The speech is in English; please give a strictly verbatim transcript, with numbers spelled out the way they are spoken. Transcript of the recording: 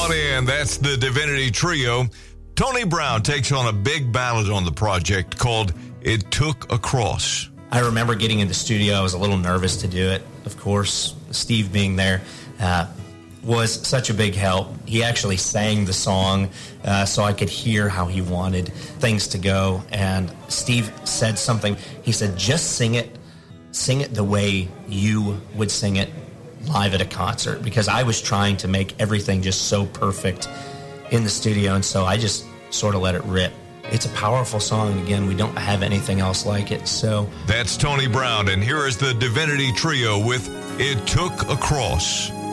on in. That's the Divinity Trio. Tony Brown takes on a big ballad on the project called It Took a Cross. I remember getting in the studio. I was a little nervous to do it. Of course, Steve being there uh, was such a big help. He actually sang the song uh, so I could hear how he wanted things to go. And Steve said something. He said, just sing it. Sing it the way you would sing it live at a concert. Because I was trying to make everything just so perfect in the studio, and so I just sort of let it rip. It's a powerful song, and again, we don't have anything else like it, so... That's Tony Brown, and here is the Divinity Trio with It Took a Cross.